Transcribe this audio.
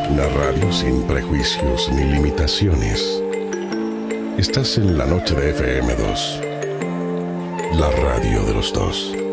Una radio sin prejuicios ni limitaciones. Estás en la noche de FM2, la radio de los dos.